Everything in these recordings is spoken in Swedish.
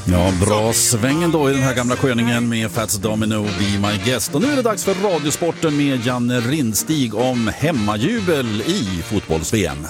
Ja, bra svängen då i den här gamla sköningen med Fats Domino, Be My Guest. Och nu är det dags för Radiosporten med Janne Rindstig om hemmajubel i fotbolls-VM.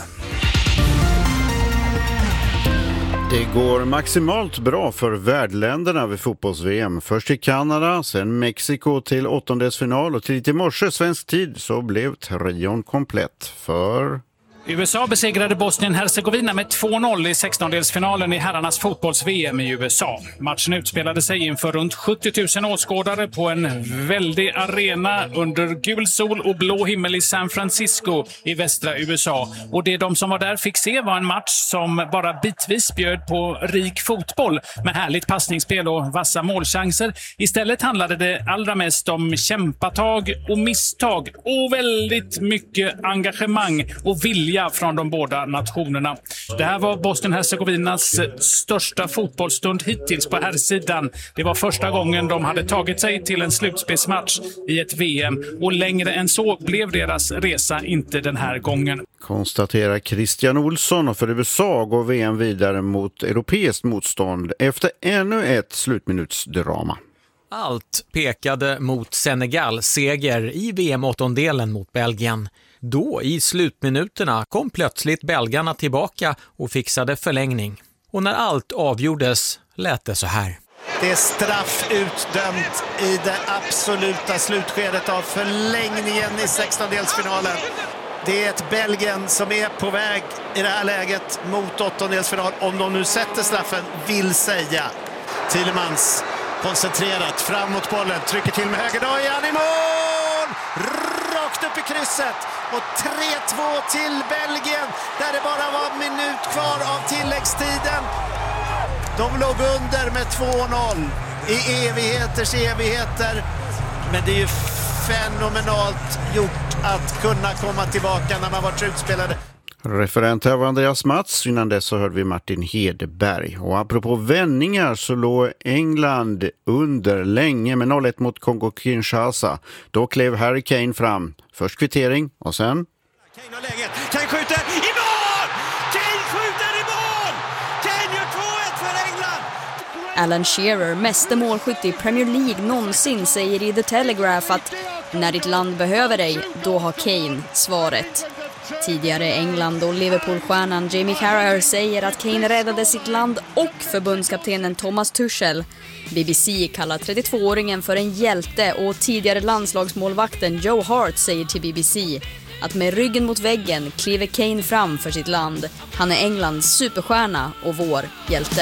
Det går maximalt bra för värdländerna vid fotbolls-VM. Först till Kanada, sen Mexiko till åttondelsfinal och till morse svensk tid så blev trion komplett för... USA besegrade Bosnien-Hercegovina med 2-0 i 16-delsfinalen i herrarnas fotbolls-VM i USA. Matchen utspelade sig inför runt 70 000 åskådare på en väldig arena under gul sol och blå himmel i San Francisco i västra USA. Och det de som var där fick se var en match som bara bitvis bjöd på rik fotboll med härligt passningsspel och vassa målchanser. Istället handlade det allra mest om kämpatag och misstag och väldigt mycket engagemang och vilja från de båda nationerna. Det här var Bosnien-Hercegovinas största fotbollsstund hittills på herrsidan. Det var första gången de hade tagit sig till en slutspelsmatch i ett VM och längre än så blev deras resa inte den här gången. Konstaterar Christian Olsson, och för USA går VM vidare mot europeiskt motstånd efter ännu ett slutminutsdrama. Allt pekade mot Senegal seger i VM-åttondelen mot Belgien. Då i slutminuterna kom plötsligt belgarna tillbaka och fixade förlängning. Och när allt avgjordes lät det så här. Det är straff utdömt i det absoluta slutskedet av förlängningen i 16-delsfinalen. Det är ett Belgien som är på väg i det här läget mot åttondelsfinal. Om de nu sätter straffen, vill säga. Thielemans koncentrerat fram mot bollen, trycker till med höger. Då är han i mål! Rakt upp i krysset. Och 3-2 till Belgien där det bara var en minut kvar av tilläggstiden. De låg under med 2-0 i evigheters evigheter. Men det är ju fenomenalt gjort att kunna komma tillbaka när man varit utspelade. Referent här var Andreas Mats, innan dess så hörde vi Martin Hedberg. Och apropå vändningar så låg England under länge med 0-1 mot Kongo-Kinshasa. Då klev Harry Kane fram. Först kvittering och sen... Kane har läget, Kane skjuter i mål! Kane skjuter i mål! Kane gör 2-1 för England! Alan Shearer, meste målskytt i Premier League någonsin, säger i The Telegraph att när ditt land behöver dig, då har Kane svaret. Tidigare England- och Liverpool-stjärnan Jamie Carragher säger att Kane räddade sitt land och förbundskaptenen Thomas Tuchel. BBC kallar 32-åringen för en hjälte och tidigare landslagsmålvakten Joe Hart säger till BBC att med ryggen mot väggen kliver Kane fram för sitt land. Han är Englands superstjärna och vår hjälte.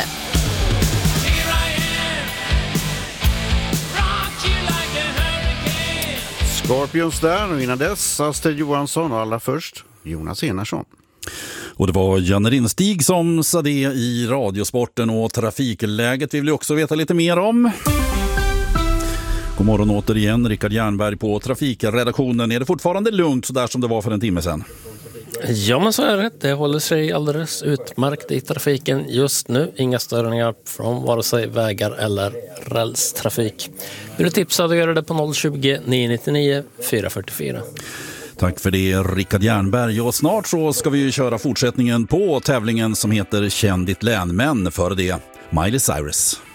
Scorpions där, och innan dess Astrid Johansson och allra först Jonas Enarsson. Och det var Janne Rindstig som sa det i Radiosporten, och trafikläget vill vi också veta lite mer om. God morgon återigen, Rickard Jernberg på trafikredaktionen. Är det fortfarande lugnt så där som det var för en timme sedan? Ja, men så är det. Det håller sig alldeles utmärkt i trafiken just nu. Inga störningar från vare sig vägar eller rälstrafik. Vill du tipsa, då gör det på 020 999 444. Tack för det, Rickard Jernberg. Och snart så ska vi ju köra fortsättningen på tävlingen som heter Känn ditt län. Men före det, Miley Cyrus.